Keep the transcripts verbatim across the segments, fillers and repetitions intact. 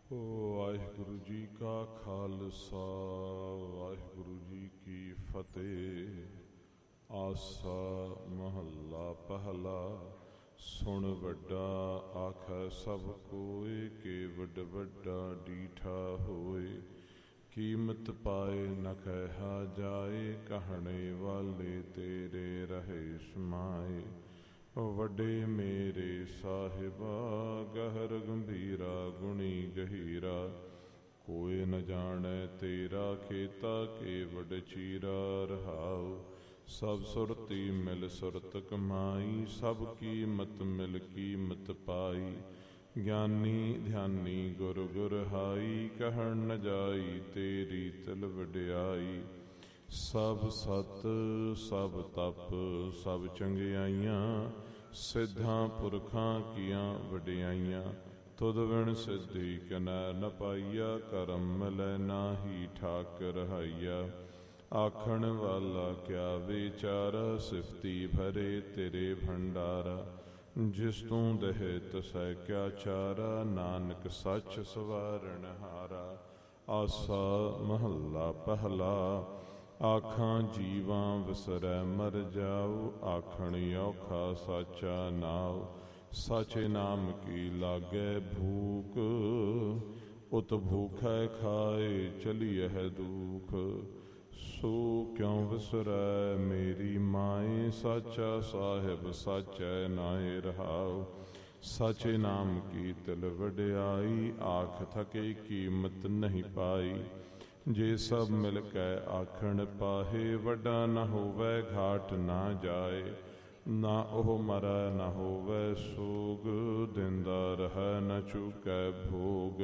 ਵਾਹਿਗੁਰੂ ਜੀ ਕਾ ਖਾਲਸਾ ਵਾਹਿਗੁਰੂ ਜੀ ਕੀ ਫਤਿਹ। ਆਸਾ ਮਹੱਲਾ ਪਹਿਲਾ। ਸੁਣ ਵੱਡਾ ਆਖੈ ਸਭ ਕੋਇ, ਕੇ ਵੱਡ ਵੱਡਾ ਡੀਠਾ ਹੋਏ। ਕੀਮਤ ਪਾਏ ਨ ਕਹਿਆ ਜਾਏ, ਕਹਣੇ ਵਾਲੇ ਤੇਰੇ ਰਹੇ ਸਮਾਏ। ਵੱਡੇ ਮੇਰੇ ਸਾਹਿਬਾ, ਗਹਿਰ ਗੰਭੀਰਾ ਗੁਣੀ ਗਹੀਰਾ। ਕੋਇ ਨ ਜਾਣੈ ਤੇਰਾ ਖੇਤਾ, ਕੇ ਵੱਡ ਚੀਰਾ ਰਹਾਉ। ਸਭ ਸੁਰਤੀ ਮਿਲ ਸੁਰਤ ਕਮਾਈ, ਸਭ ਕੀਮਤ ਮਿਲ ਕੀਮਤ ਪਾਈ। ਗਿਆਨੀ ਧਿਆਨੀ ਗੁਰ ਗੁਰ ਹਾਈ, ਕਹਿਣ ਨ ਜਾਈ ਤੇਰੀ ਤਿਲ ਵਡਿਆਈ। ਸਭ ਸਤ ਸਭ ਤਪ ਸਭ ਚੰਗਿਆਈਆਂ, ਸਿੱਧਾਂ ਪੁਰਖਾਂ ਕੀਆਂ ਵਡਿਆਈਆਂ। ਤੁਧ ਵਿਣ ਸਿੱਧੀ ਕਿਨੈ ਨ ਪਾਈਆ, ਕਰਮ ਮਿਲੈ ਨਾਹੀ ਠਾਕ ਰਹਾਈਆ। ਆਖਣ ਵਾਲਾ ਕਿਆ ਵਿਚਾਰਾ, ਸਿਫਤੀ ਭਰੇ ਤੇਰੇ ਭੰਡਾਰਾ। ਜਿਸ ਤੂੰ ਦਹੇ ਤਸੈ ਕਿਆ ਚਾਰਾ, ਨਾਨਕ ਸੱਚ ਸਵਾਰਣ ਹਾਰਾ। ਆਸਾ ਮਹੱਲਾ ਪਹਿਲਾ। ਆਖਾਂ ਜੀਵਾਂ ਵਿਸਰੈ ਮਰ ਜਾਉ, ਆਖਣ ਔਖਾ ਸਾਚਾ ਨਾਉ। ਸਾਚੇ ਨਾਮ ਕੀ ਲਾਗੈ ਭੂਖ, ਉਤ ਭੂਖੈ ਖਾਏ ਚਲੀਐ ਦੁਖ। ਸੋ ਕਿਉ ਵਿਸਰੈ ਮੇਰੀ ਮਾਏ, ਸਾਚਾ ਸਾਹਿਬ ਸਾਚੈ ਨਾਏ ਰਹਾਉ। ਸਾਚੇ ਨਾਮ ਕੀ ਤਿਲ ਵਡਿਆਈ, ਆਖ ਥਕੇ ਕੀਮਤ ਨਹੀਂ ਪਾਈ। ਜੇ ਸਭ ਮਿਲ ਕੈ ਆਖਣ ਪਾਹੇ, ਵੱਡਾ ਨ ਹੋਵੈ ਘਾਟ ਨਾ ਜਾਏ। ਨਾ ਉਹ ਮਰੈ ਨ ਹੋਵੈ ਸੋਗ, ਦਿੰਦਾ ਰਹੈ ਨ ਚੁਕੈ ਭੋਗ।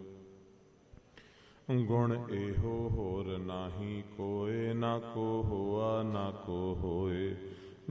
ਗੁਣ ਇਹੋ ਹੋਰ ਨਾਹੀ ਕੋਇ, ਨਾ ਕੋ ਹੋਆ ਨਾ ਕੋ ਹੋਏ।